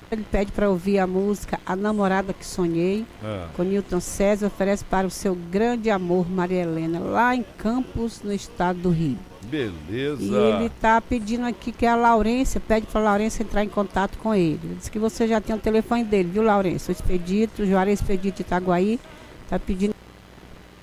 Ele pede para ouvir a música A Namorada que Sonhei, com Newton César, oferece para o seu grande amor, Maria Helena, lá em Campos, no estado do Rio. Beleza. E ele está pedindo aqui que a Laurência, pede para a Laurência entrar em contato com ele. Ele disse que você já tem o telefone dele, viu, Laurência? O Expedito, o Juarez Expedito de Itaguaí, está pedindo